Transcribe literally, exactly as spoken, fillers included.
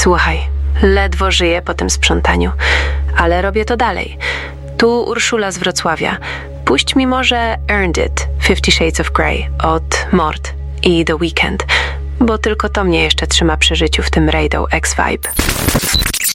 Słuchaj, ledwo żyję po tym sprzątaniu, ale robię to dalej. Tu Urszula z Wrocławia. Puść mi może Earned It, Fifty Shades of Grey od Mord i The Weeknd, bo tylko to mnie jeszcze trzyma przy życiu w tym Radio X Vibe.